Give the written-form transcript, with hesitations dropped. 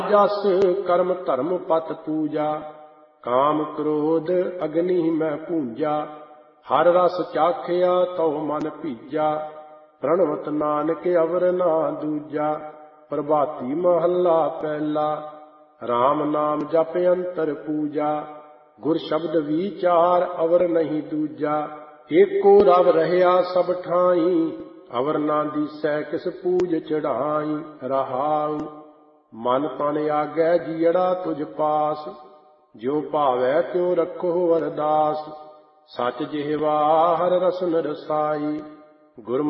ਜਸ ਕਰਮ ਧਰਮ ਪਤ ਪੂਜਾ, ਕਾਮ ਕ੍ਰੋਧ ਅਗਨੀ ਮੈਂ ਪੂਜਾ। ਹਰ ਰਸ ਚਾਖਿਆ ਤਉ ਮਨ ਭੀਜਾ, ਪ੍ਰਣਵਤ ਨਾਨਕ ਅਵਰ ਨਾ ਦੂਜਾ। ਪ੍ਰਭਾਤੀ ਮਹੱਲਾ ਪਹਿਲਾ, RAM ਨਾਮ ਜਪ ਅੰਤਰ ਪੂਜਾ। ਗੁਰ ਸ਼ਬਦ ਵਿਚਾਰ ਅਵਰ ਨਹੀਂ ਦੂਜਾ। ਏਕੋ ਰਵ ਰਹਿਆ ਸਭ ਠਾਈ, ਅਵਰ ਨਾ ਦੀਸੈ ਕਿਸ ਪੂਜ ਚੜਾਈ। ਰਹਾਉ ਮਨ ਤਨ ਆਗੈ ਜੀਅੜਾ ਤੁਝ ਪਾਸ, ਜਿਉ ਭਾਵੈ ਤਿਉ ਰੱਖੋ ਅਰਦਾਸ। ਸਚ ਜਿਹਵਾ ਹਰ ਰਸਨ ਰਸਾਈ, ਗੁਰ